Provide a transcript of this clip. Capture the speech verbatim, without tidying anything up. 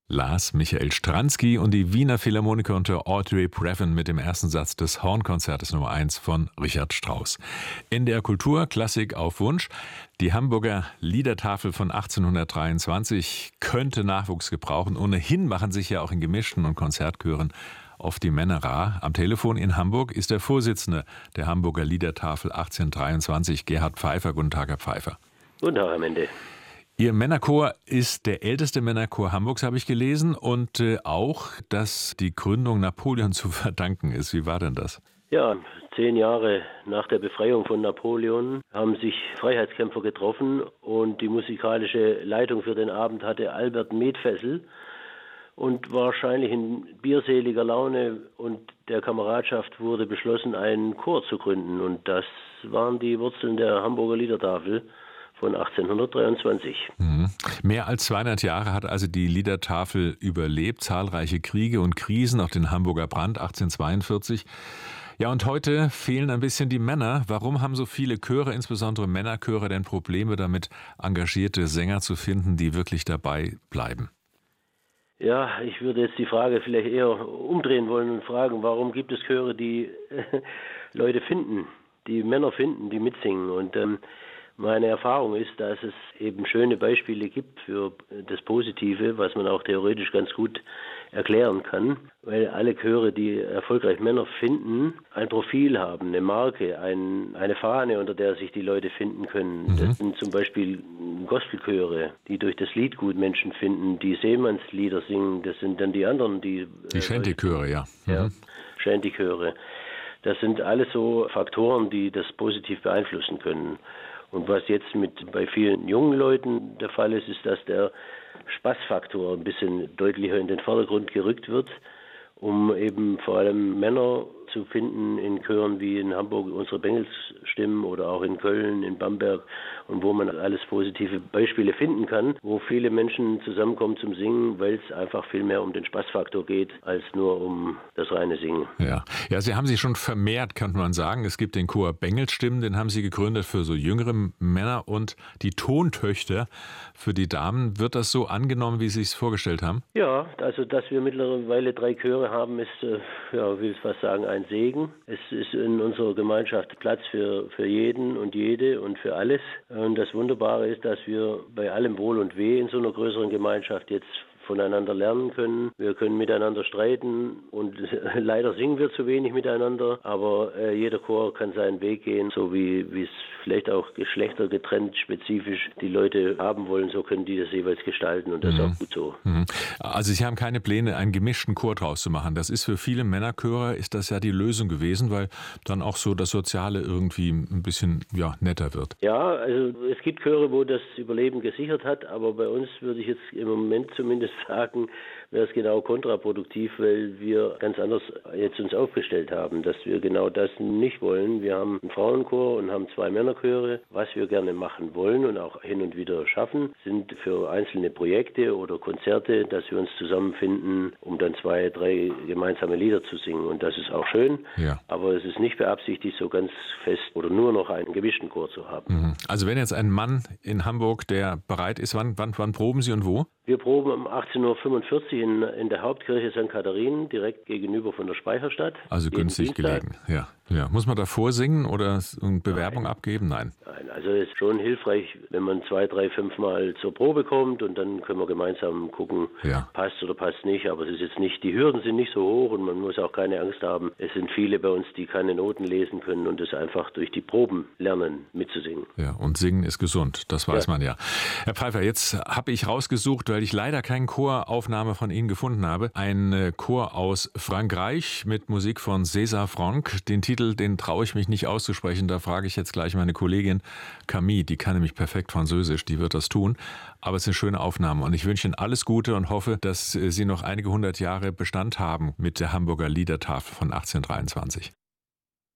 Lars Michael Stransky und die Wiener Philharmoniker unter Audrey Previn mit dem ersten Satz des Hornkonzertes Nummer eins von Richard Strauss. N D R Kultur, Klassik auf Wunsch. Die Hamburger Liedertafel von achtzehnhundertdreiundzwanzig könnte Nachwuchs gebrauchen. Ohnehin machen sich ja auch in gemischten und Konzertchören oft die Männer rar. Am Telefon in Hamburg ist der Vorsitzende der Hamburger Liedertafel achtzehnhundertdreiundzwanzig, Gerhard Pfeiffer. Guten Tag, Herr Pfeiffer. Guten Tag, Herr Mende. Ihr Männerchor ist der älteste Männerchor Hamburgs, habe ich gelesen, und äh, auch, dass die Gründung Napoleon zu verdanken ist. Wie war denn das? Ja, zehn Jahre nach der Befreiung von Napoleon haben sich Freiheitskämpfer getroffen und die musikalische Leitung für den Abend hatte Albert Medfessel. Und wahrscheinlich in bierseliger Laune und der Kameradschaft wurde beschlossen, einen Chor zu gründen. Und das waren die Wurzeln der Hamburger Liedertafel von achtzehnhundertdreiundzwanzig. Mhm. Mehr als zweihundert Jahre hat also die Liedertafel überlebt, zahlreiche Kriege und Krisen, auch den Hamburger Brand achtzehnhundertzweiundvierzig. Ja, und heute fehlen ein bisschen die Männer. Warum haben so viele Chöre, insbesondere Männerchöre, denn Probleme damit, engagierte Sänger zu finden, die wirklich dabei bleiben? Ja, ich würde jetzt die Frage vielleicht eher umdrehen wollen und fragen, warum gibt es Chöre, die äh, Leute finden, die Männer finden, die mitsingen? Und ähm, meine Erfahrung ist, dass es eben schöne Beispiele gibt für das Positive, was man auch theoretisch ganz gut erklären kann, weil alle Chöre, die erfolgreich Männer finden, ein Profil haben, eine Marke, ein, eine Fahne, unter der sich die Leute finden können. Mhm. Das sind zum Beispiel Gospelchöre, die durch das Lied gut Menschen finden, die Seemannslieder singen. Das sind dann die anderen, die... Die Shanty-Chöre, ja. Mhm. Ja, Shanty-Chöre. Das sind alles so Faktoren, die das positiv beeinflussen können. Und was jetzt mit bei vielen jungen Leuten der Fall ist, ist, dass der Spaßfaktor ein bisschen deutlicher in den Vordergrund gerückt wird, um eben vor allem Männer zu finden in Chören wie in Hamburg unsere Bengels stimmen oder auch in Köln, in Bamberg und wo man alles positive Beispiele finden kann, wo viele Menschen zusammenkommen zum Singen, weil es einfach viel mehr um den Spaßfaktor geht, als nur um das reine Singen. Ja, ja, Sie haben sich schon vermehrt, kann man sagen. Es gibt den Chor Bengels stimmen, den haben Sie gegründet für so jüngere Männer und die Tontöchter für die Damen. Wird das so angenommen, wie Sie es vorgestellt haben? Ja, also dass wir mittlerweile drei Chöre haben, ist, äh, ja, will ich fast sagen, ein Segen. Es ist in unserer Gemeinschaft Platz für, für jeden und jede und für alles. Und das Wunderbare ist, dass wir bei allem Wohl und Weh in so einer größeren Gemeinschaft jetzt voneinander lernen können. Wir können miteinander streiten und leider singen wir zu wenig miteinander, aber äh, jeder Chor kann seinen Weg gehen, so wie es vielleicht auch geschlechtergetrennt spezifisch die Leute haben wollen, so können die das jeweils gestalten und das mhm. ist auch gut so. Mhm. Also Sie haben keine Pläne, einen gemischten Chor draus zu machen. Das ist für viele Männerchöre ist das ja die Lösung gewesen, weil dann auch so das Soziale irgendwie ein bisschen ja, netter wird. Ja, also es gibt Chöre, wo das Überleben gesichert hat, aber bei uns würde ich jetzt im Moment zumindest sagen, wäre es genau kontraproduktiv, weil wir ganz anders jetzt uns aufgestellt haben, dass wir genau das nicht wollen. Wir haben einen Frauenchor und haben zwei Männerchöre. Was wir gerne machen wollen und auch hin und wieder schaffen, sind für einzelne Projekte oder Konzerte, dass wir uns zusammenfinden, um dann zwei, drei gemeinsame Lieder zu singen. Und das ist auch schön, ja. Aber es ist nicht beabsichtigt, so ganz fest oder nur noch einen gemischten Chor zu haben. Also wenn jetzt ein Mann in Hamburg, der bereit ist, wann, wann, wann proben Sie und wo? Wir proben um achtzehn Uhr fünfundvierzig in, in der Hauptkirche Sankt Katharinen, direkt gegenüber von der Speicherstadt. Also günstig gelegen, ja. ja. Muss man da vorsingen oder eine Bewerbung Nein. abgeben? Nein. Nein, also es ist schon hilfreich, wenn man zwei, drei, fünf Mal zur Probe kommt und dann können wir gemeinsam gucken, ja. passt oder passt nicht. Aber es ist jetzt nicht, die Hürden sind nicht so hoch und man muss auch keine Angst haben. Es sind viele bei uns, die keine Noten lesen können und es einfach durch die Proben lernen, mitzusingen. Ja, und singen ist gesund, das weiß ja. man ja. Herr Pfeiffer, jetzt habe ich rausgesucht, weil ich leider keine Choraufnahme von Ihnen gefunden habe, ein Chor aus Frankreich mit Musik von César Franck. Den Titel, den traue ich mich nicht auszusprechen, da frage ich jetzt gleich meine Kollegin Camille, die kann nämlich perfekt Französisch, die wird das tun. Aber es ist eine schöne Aufnahme und ich wünsche Ihnen alles Gute und hoffe, dass Sie noch einige hundert Jahre Bestand haben mit der Hamburger Liedertafel von achtzehnhundertdreiundzwanzig.